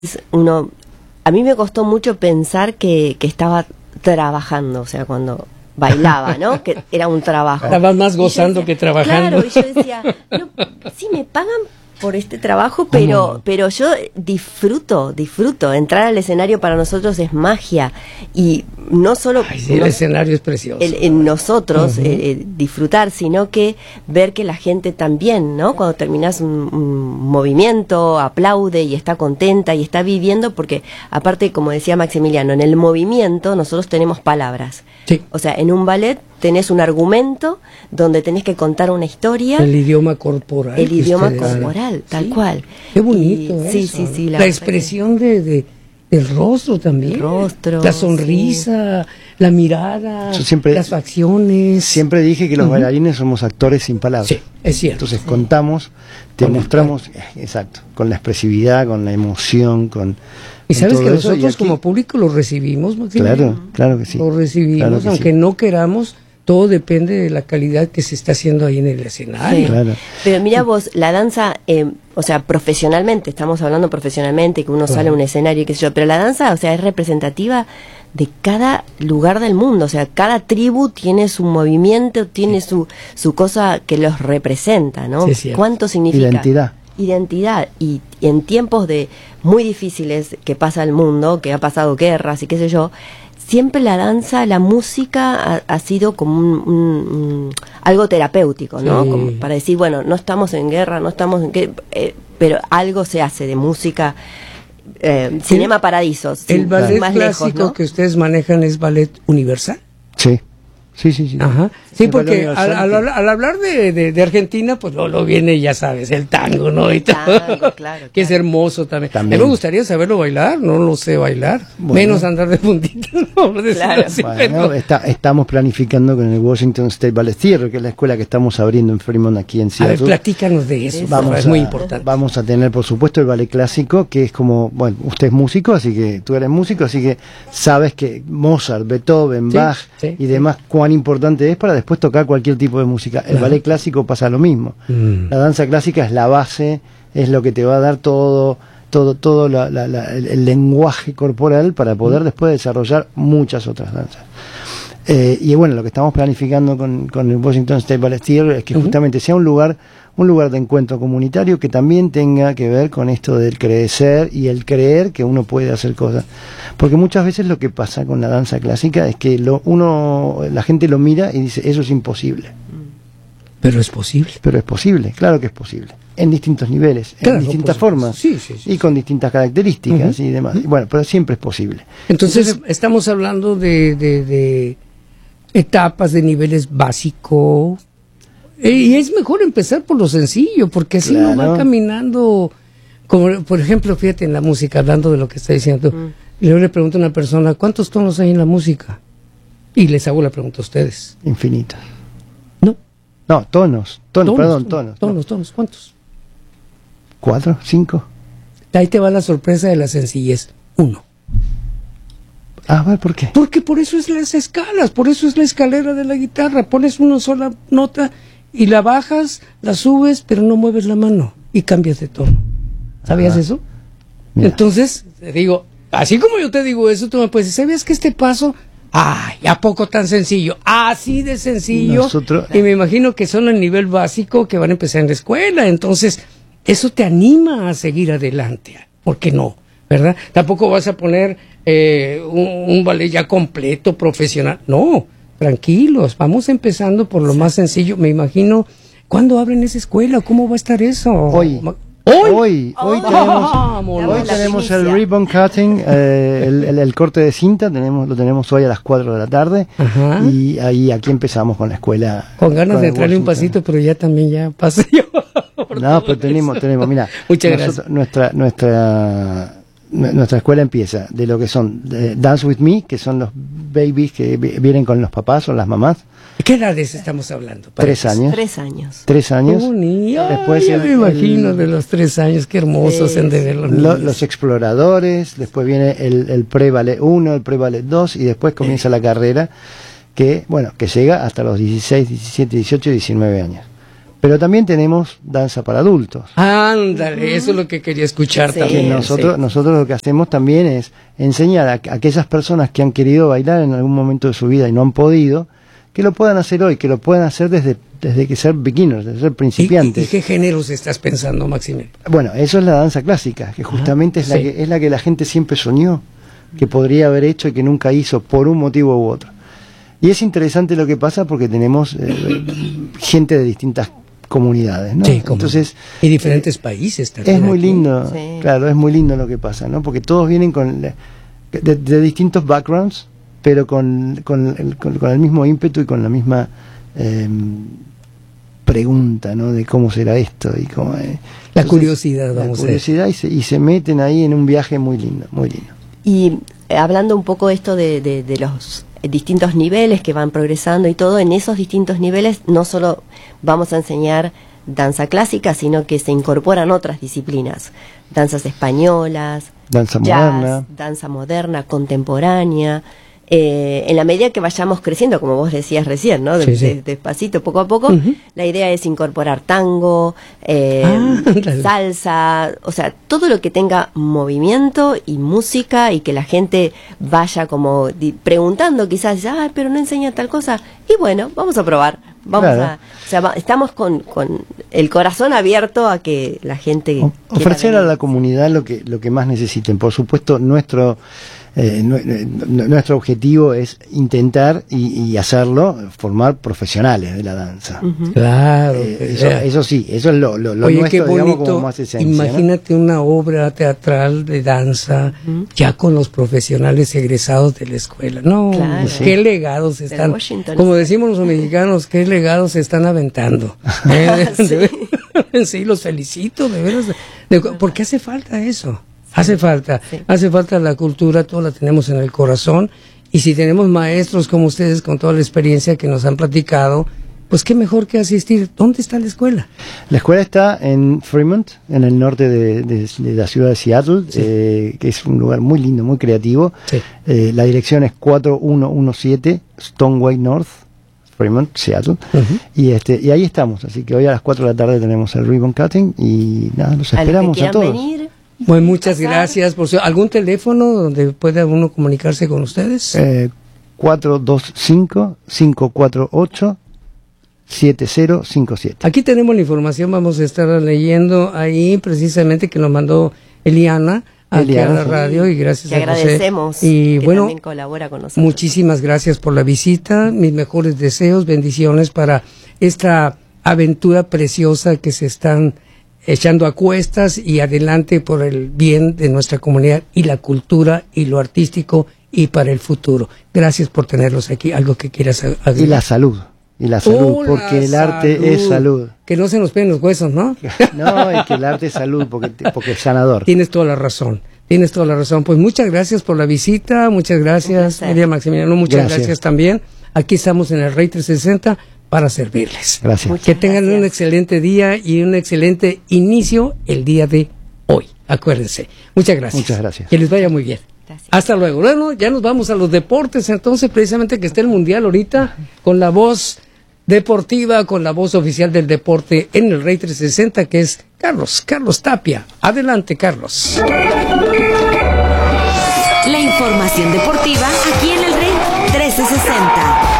uno, a mí me costó mucho pensar que estaba trabajando, o sea, cuando bailaba, ¿no? Que era un trabajo. Estabas más gozando que trabajando. Claro, y yo decía, no, sí me pagan por este trabajo, pero yo disfruto. Entrar al escenario para nosotros es magia. Y no solo... Ay, sí, el escenario es precioso. En nosotros disfrutar, sino que ver que la gente también, ¿no? Cuando terminas un movimiento, aplaude y está contenta y está viviendo, porque aparte, como decía Maximiliano, en el movimiento nosotros tenemos palabras. Sí. O sea, en un ballet tenés un argumento donde tenés que contar una historia. El idioma corporal. El idioma corporal, tal cual. Qué bonito eso. Sí. La expresión del rostro también. El rostro. La sonrisa, la mirada, las facciones. Siempre dije que los bailarines somos actores sin palabras. Sí, es cierto. Entonces contamos, te mostramos, exacto, con la expresividad, con la emoción, con... Y sabes que eso, nosotros aquí, como público lo recibimos, Maximiliano. Claro que sí. Lo recibimos, claro que aunque no queramos, todo depende de la calidad que se está haciendo ahí en el escenario. Sí. Claro. Pero mira vos, la danza, o sea, profesionalmente, estamos hablando profesionalmente, que uno sale a un escenario y qué sé yo, pero la danza, o sea, es representativa de cada lugar del mundo, o sea, cada tribu tiene su movimiento, tiene su cosa que los representa, ¿no? Sí, ¿Cuánto significa? Identidad. Y en tiempos de muy difíciles que pasa el mundo, que ha pasado guerras y qué sé yo, siempre la danza, la música ha sido como algo terapéutico, ¿no? Como para decir, bueno, no estamos en guerra, no estamos en pero algo se hace de música. Cinema Paradisos. El ballet más clásico lejos, ¿no? que ustedes manejan es ballet universal. Sí. Ajá. Sí, porque al hablar de Argentina, pues lo viene, ya sabes, el tango, ¿no? Y tango, claro. Que es hermoso también. A mí me gustaría saberlo bailar, no lo sé bailar. Bueno. Menos andar de puntita, ¿no? Claro. Así, bueno, estamos planificando con el Washington State Ballet Theater, que es la escuela que estamos abriendo en Fremont, aquí en Seattle. A ver, platícanos de eso, es muy importante. Vamos a tener, por supuesto, el ballet clásico, que es como, bueno, usted es músico, así que tú eres músico, así que sabes que Mozart, Beethoven, Bach y demás, cuán importante es para después tocar cualquier tipo de música. El ballet clásico pasa lo mismo. La danza clásica es la base, es lo que te va a dar todo el lenguaje corporal para poder después desarrollar muchas otras danzas. Y bueno, lo que estamos planificando con el Washington State Ballet Theater es que justamente sea un lugar de encuentro comunitario que también tenga que ver con esto del crecer y el creer que uno puede hacer cosas. Porque muchas veces lo que pasa con la danza clásica es que la gente lo mira y dice, eso es imposible. Pero es posible. Pero es posible, claro que es posible. En distintos niveles, en distintas formas. Sí, y con distintas características y demás. Bueno, pero siempre es posible. Entonces estamos hablando de etapas, de niveles básicos. Y es mejor empezar por lo sencillo, porque así uno va caminando. Como por ejemplo, fíjate en la música, hablando de lo que está diciendo. Yo le pregunto a una persona, ¿cuántos tonos hay en la música? Y les hago la pregunta a ustedes. Infinitos. No, tonos. Tonos, ¿cuántos? 4, 5. Ahí te va la sorpresa de la sencillez. 1. A ver, ¿por qué? Porque por eso es las escalas, por eso es la escalera de la guitarra. Pones una sola nota y la bajas, la subes, pero no mueves la mano y cambias de tono. ¿Sabías eso? Mira. Entonces, te digo, así como yo te digo eso, tú me puedes decir, ¿sabías que este paso... ¡Ay! ¿A poco tan sencillo? Así de sencillo. Y me imagino que son el nivel básico que van a empezar en la escuela. Entonces, eso te anima a seguir adelante. ¿Por qué no? ¿Verdad? Tampoco vas a poner un ballet ya completo, profesional. No, tranquilos. Vamos empezando por lo más sencillo. Me imagino, ¿cuándo abren esa escuela? ¿Cómo va a estar eso? Hoy tenemos el ribbon cutting, el corte de cinta, lo tenemos hoy a las 4 de la tarde. Y aquí empezamos con la escuela. Con ganas de entrarle un pasito, pero ya pasé yo. No, pero tenemos, mira, muchas gracias. Nuestra escuela empieza de lo que son Dance With Me, que son los babies que vienen con los papás o las mamás. ¿Qué edades estamos hablando? 3 años. 3 años. 3 años. Después me imagino de los 3 años, qué hermosos han de ver los niños. Los exploradores, después viene el pre-ballet 1, el pre-ballet 2 y después comienza la carrera que llega hasta los 16, 17, 18 y 19 años. Pero también tenemos danza para adultos. Ándale, eso es lo que quería escuchar también. Nosotros lo que hacemos también es enseñar a aquellas personas que han querido bailar en algún momento de su vida y no han podido, que lo puedan hacer hoy, que lo puedan hacer desde que ser beginners, desde ser principiantes. ¿Y qué géneros estás pensando, Maximiliano? Bueno, eso es la danza clásica, que justamente es la que la gente siempre soñó, que podría haber hecho y que nunca hizo por un motivo u otro. Y es interesante lo que pasa porque tenemos gente de distintas comunidades, ¿no? Sí, entonces y diferentes países también. Es muy lindo, claro, es muy lindo lo que pasa, ¿no? Porque todos vienen de distintos backgrounds, pero con el mismo ímpetu y con la misma pregunta, ¿no? De cómo será esto y cómo la curiosidad, vamos a curiosidad y se meten ahí en un viaje muy lindo, muy lindo. Y hablando un poco esto de los distintos niveles que van progresando y todo, en esos distintos niveles no solo vamos a enseñar danza clásica, sino que se incorporan otras disciplinas, danzas españolas, danza moderna, contemporánea, en la medida que vayamos creciendo, como vos decías recién, ¿no? Despacito, poco a poco, la idea es incorporar tango, salsa, o sea, todo lo que tenga movimiento y música y que la gente vaya como preguntando quizás, pero no enseña tal cosa, y bueno, vamos a probar, estamos con el corazón abierto a que la gente ofrecer a la comunidad lo que más necesiten. Por supuesto, nuestro objetivo es intentar y hacerlo, formar profesionales de la danza. Claro. Eso sí, eso es lo Oye, nuestro, qué bonito, digamos, como más esencia. Imagínate, ¿no? Una obra teatral de danza ya con los profesionales egresados de la escuela. No, qué legados están, como decimos los mexicanos, qué legados se están aventando. Sí, los felicito, de veras, porque hace falta eso. Hace falta la cultura, toda la tenemos en el corazón, y si tenemos maestros como ustedes con toda la experiencia que nos han platicado, pues qué mejor que asistir. ¿Dónde está la escuela? La escuela está en Fremont, en el norte de la ciudad de Seattle, que es un lugar muy lindo, muy creativo. La dirección es 4117 Stoneway North, Fremont, Seattle, y ahí estamos, así que hoy a las 4 de la tarde tenemos el ribbon cutting y nada, los esperamos a todos. Bueno, muchas gracias por ¿algún teléfono donde pueda uno comunicarse con ustedes? 425-548-7057. Aquí tenemos la información, vamos a estar leyendo ahí precisamente que nos mandó Eliana aquí a la radio, y gracias a José. Agradecemos y que bueno, también colabora con nosotros. Muchísimas gracias por la visita, mis mejores deseos, bendiciones para esta aventura preciosa que se están echando a cuestas y adelante por el bien de nuestra comunidad y la cultura y lo artístico y para el futuro. Gracias por tenerlos aquí. ¿Algo que quieras agregar? Y la salud, porque el arte es salud. Que no se nos peguen los huesos, ¿no? No, y que el arte es salud, porque es sanador. Tienes toda la razón. Pues muchas gracias por la visita, muchas gracias, María Maximiliano, muchas gracias también. Aquí estamos en el Rey 360 para servirles. Gracias. Que tengan un excelente día y un excelente inicio el día de hoy. Acuérdense. Muchas gracias. Muchas gracias. Que les vaya muy bien. Gracias. Hasta luego. Bueno, ya nos vamos a los deportes, entonces, precisamente que está el Mundial ahorita, con la voz deportiva, con la voz oficial del deporte en el Rey 360, que es Carlos Tapia. Adelante, Carlos. La información deportiva aquí en el Rey 360.